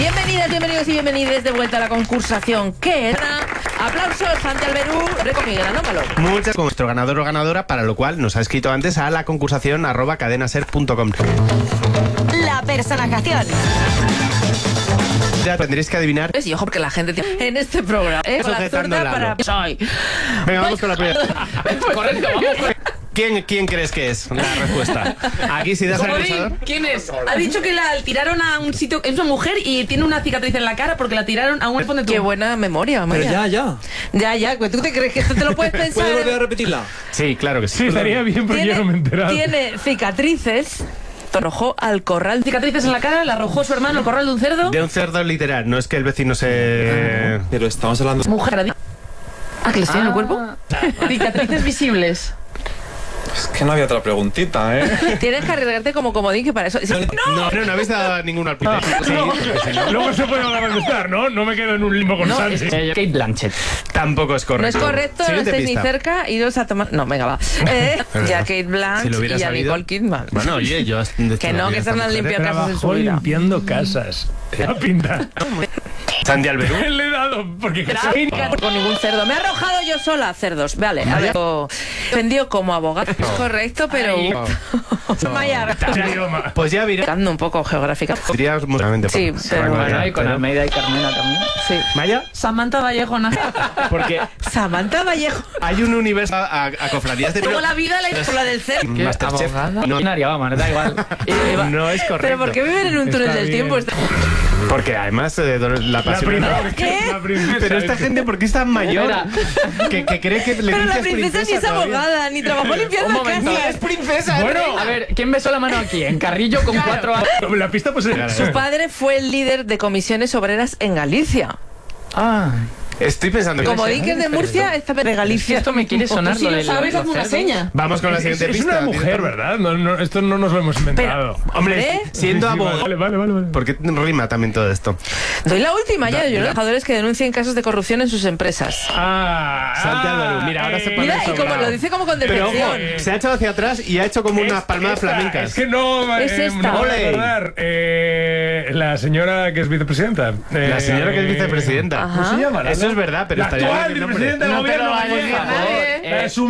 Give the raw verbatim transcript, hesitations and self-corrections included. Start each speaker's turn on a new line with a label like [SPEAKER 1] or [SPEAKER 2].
[SPEAKER 1] Bienvenidas, bienvenidos y bienvenidas de vuelta a la concursación. ¿Qué es? Aplausos, Santi Alberú, Reco Miguel Anómalo.
[SPEAKER 2] Muchas con nuestro ganador o ganadora, para lo cual nos ha escrito antes a la concursación arroba cadenaser punto com.
[SPEAKER 3] La personajación.
[SPEAKER 2] Ya tendréis que adivinar.
[SPEAKER 1] Y ojo, porque la gente tiene en este programa. ¿eh? Con la zurda para... Soy.
[SPEAKER 2] Venga, vamos con la primera.
[SPEAKER 1] Correcto, vamos.
[SPEAKER 2] ¿Quién, ¿Quién crees que es la respuesta? Aquí si das al pulsador.
[SPEAKER 4] ¿Quién es? Ha dicho que la tiraron a un sitio. Es una mujer y tiene una cicatriz en la cara porque la tiraron a un iPhone de tu.
[SPEAKER 1] Qué buena memoria, María.
[SPEAKER 5] Pero ya, ya.
[SPEAKER 1] Ya, ya. ¿Tú te crees que esto te lo puedes pensar?
[SPEAKER 5] ¿Puede volver a repetirla?
[SPEAKER 2] Sí, claro que sí.
[SPEAKER 6] Sí, estaría bien porque yo no me he enterado.
[SPEAKER 1] Tiene cicatrices. Arrojó al corral.
[SPEAKER 4] Cicatrices en la cara, la arrojó su hermano al corral de un cerdo.
[SPEAKER 2] De un cerdo literal, no es que el vecino se...
[SPEAKER 5] Pero estamos hablando...
[SPEAKER 4] Mujer. Ah, que les tiene en el cuerpo. Cicatrices visibles.
[SPEAKER 5] Es que no había otra preguntita, ¿eh?
[SPEAKER 1] Tienes que arriesgarte como comodín, que para eso...
[SPEAKER 2] No, no, no habéis dado ninguno al pite. Sí, sí, no.
[SPEAKER 6] Luego se puede contestar, ¿no? No me quedo en un limbo con
[SPEAKER 1] No,
[SPEAKER 6] Santi.
[SPEAKER 7] Kate Blanchett.
[SPEAKER 2] Tampoco es
[SPEAKER 1] No
[SPEAKER 2] correcto.
[SPEAKER 1] es correcto, no
[SPEAKER 2] Siguiente
[SPEAKER 1] estáis ni
[SPEAKER 2] pista.
[SPEAKER 1] cerca, iros a tomar... No, venga, va. Eh, ya Kate Blanchett
[SPEAKER 2] Si lo hubiera
[SPEAKER 1] y a
[SPEAKER 2] sabido.
[SPEAKER 1] Nicole Kidman.
[SPEAKER 2] Bueno, oye, yo...
[SPEAKER 1] Que no, que están las limpias casas en su
[SPEAKER 6] Trabajó
[SPEAKER 1] vida.
[SPEAKER 6] limpiando casas. La pinta.
[SPEAKER 2] Santi Alberú.
[SPEAKER 6] Le he dado porque...
[SPEAKER 1] Con ningún cerdo. Me he arrojado yo sola a cerdos. Vale, a ver. Vendió como abogado. Es correcto, pero... Maya,
[SPEAKER 2] Pues ya viré.
[SPEAKER 1] buscando un poco geográfica.
[SPEAKER 2] Diríamos mutuamente.
[SPEAKER 1] Sí, pero
[SPEAKER 7] Bueno,
[SPEAKER 1] bueno.
[SPEAKER 7] y con Almeida y Carmena también.
[SPEAKER 1] Sí.
[SPEAKER 2] Maya,
[SPEAKER 4] Samantha Vallejo. ¿No?
[SPEAKER 2] porque
[SPEAKER 1] Samantha Vallejo.
[SPEAKER 2] hay un universo a, a cofradías de...
[SPEAKER 4] Como la vida la
[SPEAKER 1] La del cerdo.
[SPEAKER 2] Masterchef.
[SPEAKER 7] Abogada.
[SPEAKER 2] No,
[SPEAKER 7] Binaria, vamos, da igual. Y- y va-
[SPEAKER 2] no es correcto.
[SPEAKER 1] Pero ¿por qué viven en un túnel
[SPEAKER 6] Está
[SPEAKER 1] del
[SPEAKER 6] bien.
[SPEAKER 1] tiempo? Está-
[SPEAKER 2] Porque además eh, la
[SPEAKER 6] La
[SPEAKER 2] pasión...
[SPEAKER 6] princesa.
[SPEAKER 1] ¿Qué?
[SPEAKER 6] La princesa.
[SPEAKER 2] Pero esta gente, ¿por qué es tan mayor?
[SPEAKER 7] Espera.
[SPEAKER 2] Que, que cree que le
[SPEAKER 1] Pero la
[SPEAKER 2] dices
[SPEAKER 1] princesa ni es
[SPEAKER 2] todavía.
[SPEAKER 1] abogada, ni trabajó limpiando
[SPEAKER 7] Un momento.
[SPEAKER 1] casas.
[SPEAKER 2] Es princesa.
[SPEAKER 7] Bueno, a ver, ¿quién besó la mano aquí? En Carrillo con cuatro años.
[SPEAKER 6] La pista pues es...
[SPEAKER 1] Su padre fue el líder de comisiones obreras en Galicia.
[SPEAKER 7] Ah,
[SPEAKER 2] Estoy pensando...
[SPEAKER 1] Como Diques de Murcia, esta vez de Galicia.
[SPEAKER 7] esto me quiere sonar
[SPEAKER 4] Si
[SPEAKER 7] lo
[SPEAKER 4] lo
[SPEAKER 7] de
[SPEAKER 4] sabes, hazme una seña.
[SPEAKER 2] Vamos con la
[SPEAKER 6] Es,
[SPEAKER 2] siguiente
[SPEAKER 6] es
[SPEAKER 2] pista.
[SPEAKER 6] una mujer, ¿verdad? No, no, esto no nos lo hemos inventado.
[SPEAKER 2] Hombre,
[SPEAKER 1] ¿Eh?
[SPEAKER 2] siendo
[SPEAKER 6] Sí, sí,
[SPEAKER 2] abogado...
[SPEAKER 6] Vale, vale, vale. vale.
[SPEAKER 2] ¿Por qué rima también todo esto?
[SPEAKER 1] Doy la última ya.
[SPEAKER 2] Da-
[SPEAKER 1] Yo,
[SPEAKER 2] da-
[SPEAKER 1] los trabajadores que denuncien casos de corrupción en sus empresas.
[SPEAKER 6] Ah,
[SPEAKER 2] Santi
[SPEAKER 6] ah,
[SPEAKER 2] Alberú, mira, ahora se pone
[SPEAKER 1] Mira, y como
[SPEAKER 2] sobrado.
[SPEAKER 1] lo dice como con
[SPEAKER 2] Pero ojo,
[SPEAKER 1] decepción.
[SPEAKER 2] se ha echado hacia atrás y ha hecho como unas palmadas
[SPEAKER 6] Esta,
[SPEAKER 2] flamencas.
[SPEAKER 6] Es que no,
[SPEAKER 1] Es
[SPEAKER 6] eh,
[SPEAKER 1] esta.
[SPEAKER 6] no voy a
[SPEAKER 2] Ole.
[SPEAKER 6] acordar. Eh, la señora que es vicepresidenta. Eh,
[SPEAKER 2] La señora que es vicepresidenta.
[SPEAKER 1] Ajá.
[SPEAKER 6] ¿Cómo se llama?
[SPEAKER 2] Eso es verdad, pero
[SPEAKER 6] la
[SPEAKER 2] estaría
[SPEAKER 6] actual
[SPEAKER 2] bien el nombre.
[SPEAKER 6] vicepresidenta del
[SPEAKER 7] No te
[SPEAKER 6] gobierno.
[SPEAKER 7] lo vayas,
[SPEAKER 6] María.
[SPEAKER 7] por favor.
[SPEAKER 6] La de
[SPEAKER 7] Eh,
[SPEAKER 6] su